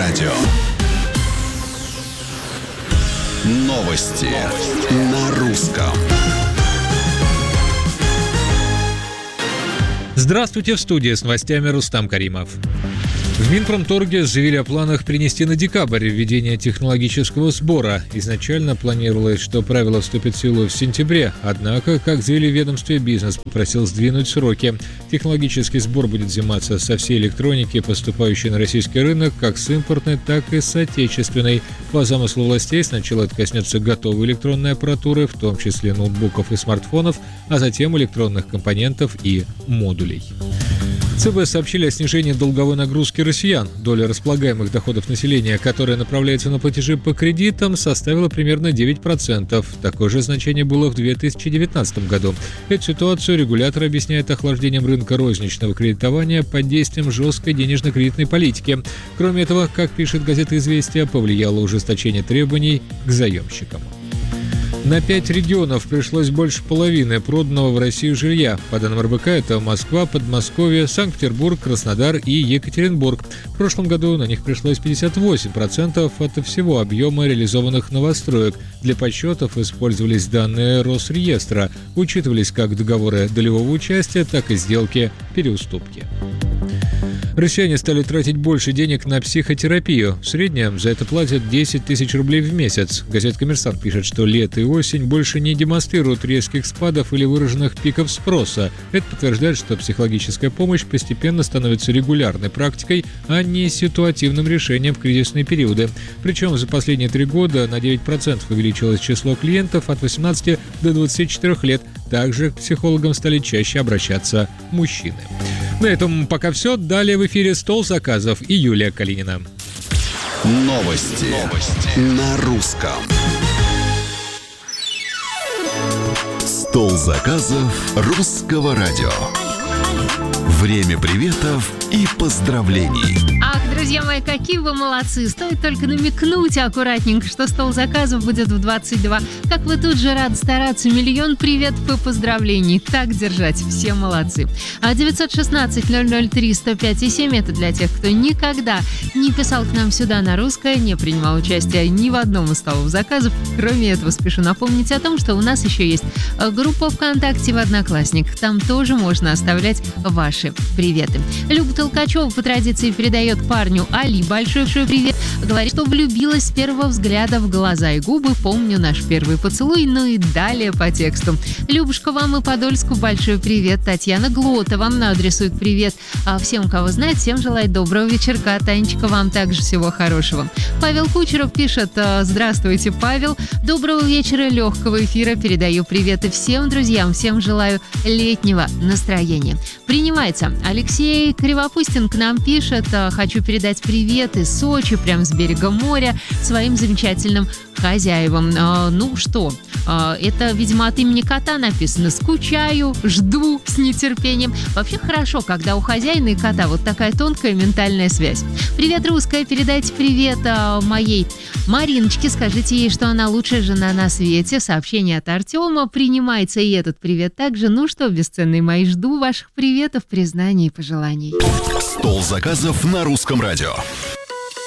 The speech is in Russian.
радио. Новости на русском. Здравствуйте, в студии с новостями Рустам Каримов. В Минпромторге заявили о планах перенести на декабрь введение технологического сбора. Изначально планировалось, что правило вступит в силу в сентябре, однако, как заявили в ведомстве, бизнес попросил сдвинуть сроки. Технологический сбор будет взиматься со всей электроники, поступающей на российский рынок, как с импортной, так и с отечественной. По замыслу властей сначала это коснется готовой электронной аппаратуры, в том числе ноутбуков и смартфонов, а затем электронных компонентов и модулей. ЦБ сообщили о снижении долговой нагрузки россиян. Доля располагаемых доходов населения, которая направляется на платежи по кредитам, составила примерно 9%. Такое же значение было в 2019 году. Эту ситуацию регулятор объясняет охлаждением рынка розничного кредитования под действием жесткой денежно-кредитной политики. Кроме этого, как пишет газета «Известия», повлияло ужесточение требований к заемщикам. На 5 регионов пришлось больше половины проданного в Россию жилья. По данным РБК, это Москва, Подмосковье, Санкт-Петербург, Краснодар и Екатеринбург. В прошлом году на них пришлось 58% от всего объема реализованных новостроек. Для подсчетов использовались данные Росреестра. Учитывались как договоры долевого участия, так и сделки переуступки. Россияне стали тратить больше денег на психотерапию. В среднем за это платят 10 тысяч рублей в месяц. Газета «Коммерсант» пишет, что лето и осень больше не демонстрируют резких спадов или выраженных пиков спроса. Это подтверждает, что психологическая помощь постепенно становится регулярной практикой, а не ситуативным решением в кризисные периоды. Причем за последние 3 года на 9% увеличилось число клиентов от 18 до 24 лет. Также к психологам стали чаще обращаться мужчины. На этом пока все. Далее в эфире «Стол заказов» и Юлия Калинина. Новости на русском. Стол заказов русского радио. Время приветов и поздравлений. Ах, друзья мои, какие вы молодцы. Стоит только намекнуть аккуратненько, что стол заказов будет в 22. Как вы тут же рады стараться. Миллион приветов и поздравлений. Так держать. Все молодцы. 916-003-105-7 это для тех, кто никогда не писал к нам сюда на русское, не принимал участие ни в одном из столов заказов. Кроме этого, спешу напомнить о том, что у нас еще есть группа ВКонтакте в Одноклассниках. Там тоже можно оставлять ваши приветы. Люба Толкачева по традиции передает парню Али большой-большой привет. Говорит, что влюбилась с первого взгляда в глаза и губы. Помню наш первый поцелуй, ну и далее по тексту. Любушка, вам и Подольску большой привет. Татьяна Глота вам адресует привет. А всем, кого знает, всем желает доброго вечерка. Танечка, вам также всего хорошего. Павел Кучеров пишет: здравствуйте, Павел. Доброго вечера, легкого эфира. Передаю приветы всем друзьям. Всем желаю летнего настроения. Принимается. Алексей Кривопустин к нам пишет: хочу передать привет из Сочи, прям с берега моря, своим замечательным хозяевам. Ну что, это, видимо, от имени кота написано. Скучаю, жду с нетерпением. Вообще хорошо, когда у хозяина и кота вот такая тонкая ментальная связь. Привет, русская, передайте привет моей Мариночке, скажите ей, что она лучшая жена на свете. Сообщение от Артема. Принимается и этот привет также. Ну что, бесценные мои, жду ваших приветов, признаний и пожеланий. Стол заказов на русском радио.